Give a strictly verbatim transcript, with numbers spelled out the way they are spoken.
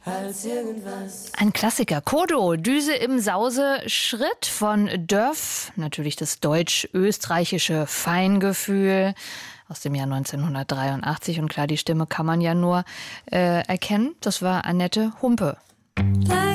als irgendwas. Ein Klassiker. Kodo, Düse im Sause, Schritt von Dörf. Natürlich das deutsch-österreichische Feingefühl aus dem Jahr neunzehnhundertdreiundachtzig. Und klar, die Stimme kann man ja nur äh, erkennen. Das war Annette Humpe. Like